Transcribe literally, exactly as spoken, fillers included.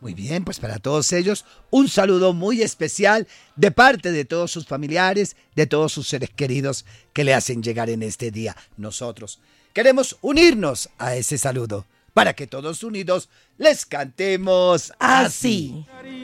Muy bien, pues para todos ellos, un saludo muy especial de parte de todos sus familiares, de todos sus seres queridos que le hacen llegar en este día. Nosotros queremos unirnos a ese saludo para que todos unidos les cantemos así.